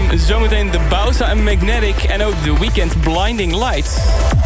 FM. Zometeen The Bowza en Magnetic en ook The Weeknd Blinding Lights.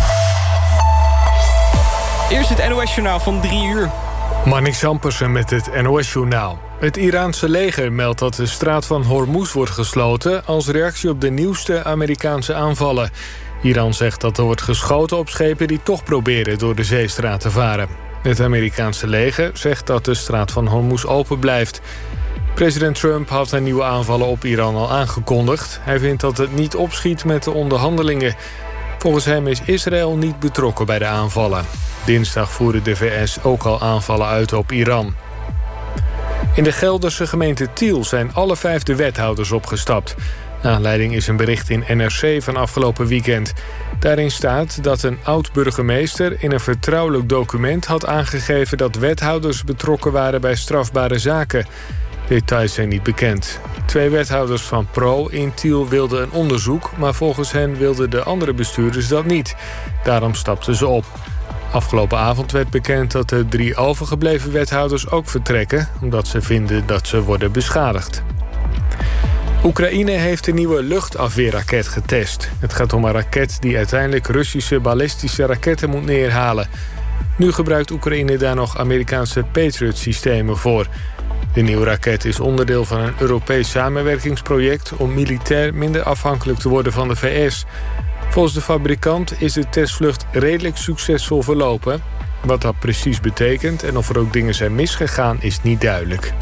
Eerst het NOS-journaal van 3 uur. Marnix Ampersen met het NOS-journaal. Het Iraanse leger meldt dat de straat van Hormuz wordt gesloten als reactie op de nieuwste Amerikaanse aanvallen. Iran zegt dat er wordt geschoten op schepen die toch proberen door de zeestraat te varen. Het Amerikaanse leger zegt dat de straat van Hormuz open blijft. President Trump had de nieuwe aanvallen op Iran al aangekondigd. Hij vindt dat het niet opschiet met de onderhandelingen. Volgens hem is Israël niet betrokken bij de aanvallen. Dinsdag voerde de VS ook al aanvallen uit op Iran. In de Gelderse gemeente Tiel zijn alle 5 de wethouders opgestapt. Aanleiding is een bericht in NRC van afgelopen weekend. Daarin staat dat een oud-burgemeester in een vertrouwelijk document had aangegeven dat wethouders betrokken waren bij strafbare zaken. Details zijn niet bekend. 2 wethouders van PRO in Tiel wilden een onderzoek, maar volgens hen wilden de andere bestuurders dat niet. Daarom stapten ze op. Afgelopen avond werd bekend dat de 3 overgebleven wethouders ook vertrekken, omdat ze vinden dat ze worden beschadigd. Oekraïne heeft een nieuwe luchtafweerraket getest. Het gaat om een raket die uiteindelijk Russische ballistische raketten moet neerhalen. Nu gebruikt Oekraïne daar nog Amerikaanse Patriot-systemen voor. De nieuwe raket is onderdeel van een Europees samenwerkingsproject om militair minder afhankelijk te worden van de VS. Volgens de fabrikant is de testvlucht redelijk succesvol verlopen. Wat dat precies betekent en of er ook dingen zijn misgegaan is niet duidelijk.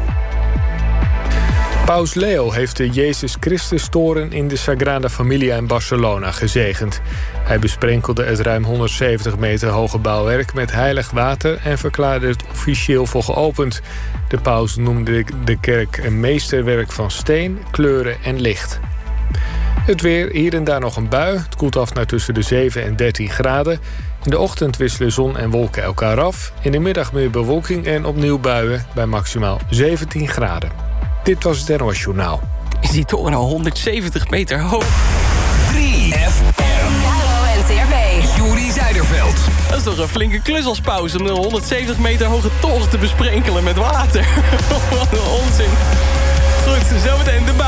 Paus Leo heeft de Jezus Christus-toren in de Sagrada Familia in Barcelona gezegend. Hij besprenkelde het ruim 170 meter hoge bouwwerk met heilig water en verklaarde het officieel voor geopend. De paus noemde de kerk een meesterwerk van steen, kleuren en licht. Het weer, hier en daar nog een bui. Het koelt af naar tussen de 7 en 13 graden. In de ochtend wisselen zon en wolken elkaar af. In de middag meer bewolking en opnieuw buien bij maximaal 17 graden. Dit was het NOS Journaal. Is die toren al 170 meter hoog? 3FM. Hallo NCRV. Juri Zijderveld. Dat is toch een flinke klus als pauze om een 170 meter hoge toren te besprenkelen met water. Wat een onzin. Goed, zometeen de bouw.